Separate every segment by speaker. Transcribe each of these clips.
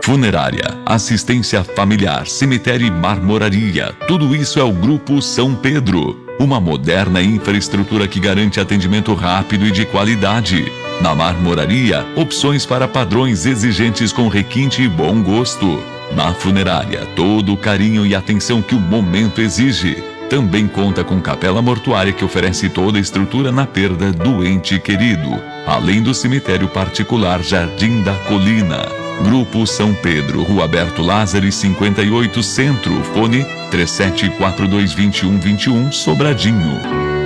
Speaker 1: Funerária, assistência familiar, cemitério e marmoraria. Tudo isso é o Grupo São Pedro. Uma moderna infraestrutura que garante atendimento rápido e de qualidade. Na marmoraria, opções para padrões exigentes com requinte e bom gosto. Na funerária, todo o carinho e atenção que o momento exige. Também conta com capela mortuária que oferece toda a estrutura na perda do ente querido. Além do cemitério particular Jardim da Colina. Grupo São Pedro, Rua Alberto Lázaro 58 Centro, fone 37422121, Sobradinho.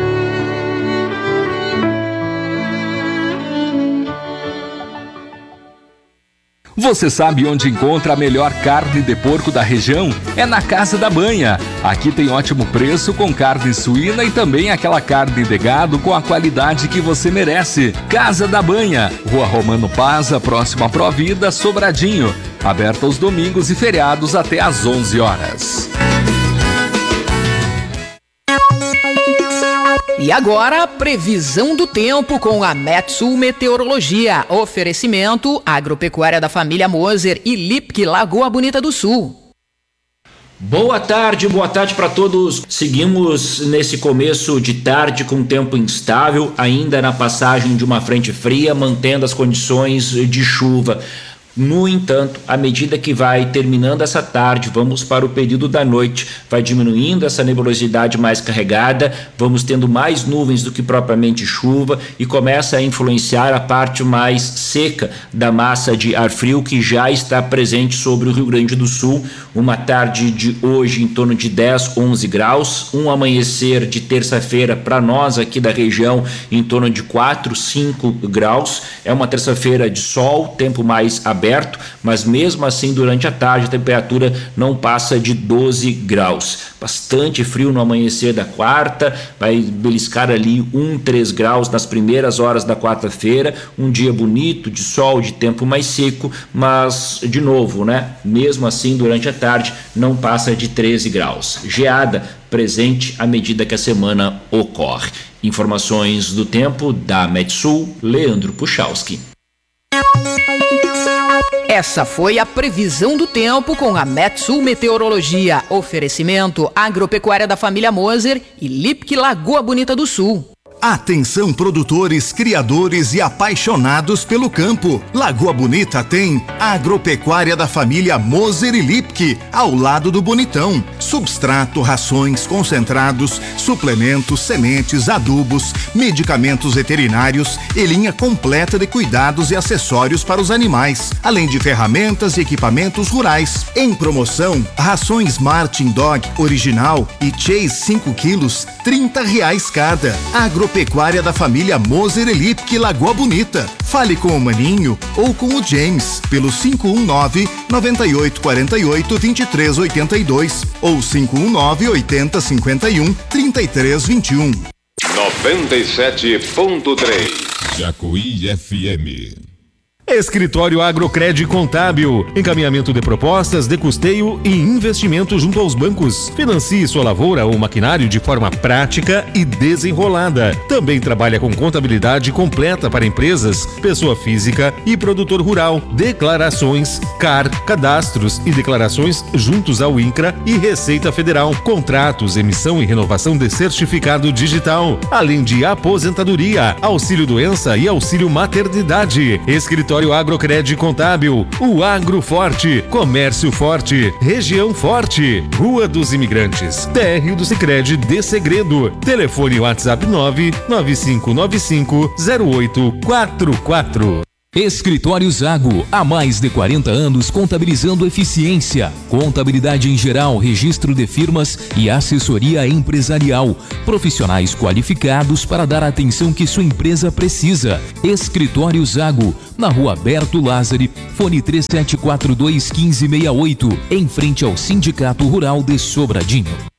Speaker 2: Você sabe onde encontra a melhor carne de porco da região? É na Casa da Banha. Aqui tem ótimo preço com carne suína e também aquela carne de gado com a qualidade que você merece. Casa da Banha, Rua Romano Paza, próximo à Provida, Sobradinho. Aberta aos domingos e feriados até às 11 horas.
Speaker 3: E agora, previsão do tempo com a Metsul Meteorologia. Oferecimento, agropecuária da família Moser e Lipke, Lagoa Bonita do Sul.
Speaker 4: Boa tarde para todos. Seguimos nesse começo de tarde com tempo instável, ainda na passagem de uma frente fria, mantendo as condições de chuva. No entanto, à medida que vai terminando essa tarde, vamos para o período da noite, vai diminuindo essa nebulosidade mais carregada, vamos tendo mais nuvens do que propriamente chuva e começa a influenciar a parte mais seca da massa de ar frio que já está presente sobre o Rio Grande do Sul. Uma tarde de hoje em torno de 10, 11 graus, um amanhecer de terça-feira para nós aqui da região em torno de 4, 5 graus. É uma terça-feira de sol, tempo mais aberto, mas mesmo assim durante a tarde a temperatura não passa de 12 graus. Bastante frio no amanhecer da quarta, vai beliscar ali 3 graus nas primeiras horas da quarta-feira, um dia bonito, de sol, de tempo mais seco, mas de novo, né? Mesmo assim durante a tarde não passa de 13 graus. Geada presente à medida que a semana ocorre. Informações do tempo da Metsul, Leandro Puchalski.
Speaker 3: Essa foi a previsão do tempo com a Metsul Meteorologia. Oferecimento agropecuária da família Moser e Lipke, Lagoa Bonita do Sul.
Speaker 5: Atenção produtores, criadores e apaixonados pelo campo. Lagoa Bonita tem a agropecuária da família Moser e Lipke, ao lado do Bonitão. Substrato, rações, concentrados, suplementos, sementes, adubos, medicamentos veterinários e linha completa de cuidados e acessórios para os animais, além de ferramentas e equipamentos rurais. Em promoção, rações Martin Dog original e Chase 5 quilos, R$30 cada. Agropecuária da família Moser e Lipke, Lagoa Bonita. Fale com o Maninho ou com o James pelo 519-9848-2382 ou 519-8051-3321.
Speaker 6: 97.3
Speaker 7: Jacuí FM. Escritório Agrocred Contábil, encaminhamento de propostas de custeio e investimento junto aos bancos. Financie sua lavoura ou maquinário de forma prática e desenrolada. Também trabalha com contabilidade completa para empresas, pessoa física e produtor rural. Declarações, CAR, cadastros e declarações juntos ao INCRA e Receita Federal. Contratos, emissão e renovação de certificado digital. Além de aposentadoria, auxílio-doença e auxílio-maternidade. Escritório Agrocred Contábil, o Agro Forte, Comércio Forte, Região Forte, Rua dos Imigrantes, térreo do Sicredi de Segredo. Telefone WhatsApp 995550844.
Speaker 8: Escritório Zago, há mais de 40 anos contabilizando eficiência, contabilidade em geral, registro de firmas e assessoria empresarial. Profissionais qualificados para dar a atenção que sua empresa precisa. Escritório Zago, na Rua Alberto Lázaro, fone 3742-1568, em frente ao Sindicato Rural de Sobradinho.